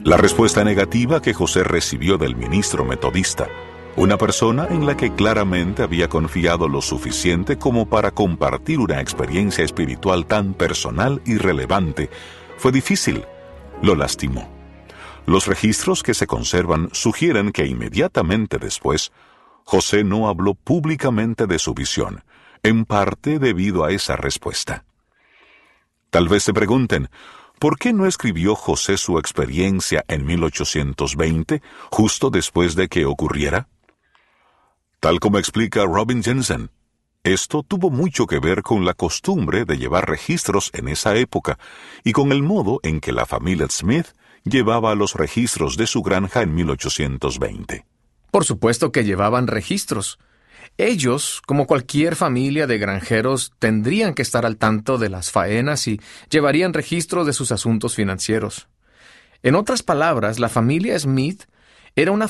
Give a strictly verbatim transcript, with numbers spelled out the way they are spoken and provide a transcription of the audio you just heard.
La respuesta negativa que José recibió del ministro metodista, una persona en la que claramente había confiado lo suficiente como para compartir una experiencia espiritual tan personal y relevante, fue difícil, lo lastimó. Los registros que se conservan sugieren que inmediatamente después, José no habló públicamente de su visión, en parte debido a esa respuesta. Tal vez se pregunten, ¿por qué no escribió José su experiencia en mil ochocientos veinte, justo después de que ocurriera? Tal como explica Robin Jensen, esto tuvo mucho que ver con la costumbre de llevar registros en esa época y con el modo en que la familia Smith llevaba los registros de su granja en mil ochocientos veinte. Por supuesto que llevaban registros. Ellos, como cualquier familia de granjeros, tendrían que estar al tanto de las faenas y llevarían registro de sus asuntos financieros. En otras palabras, la familia Smith era una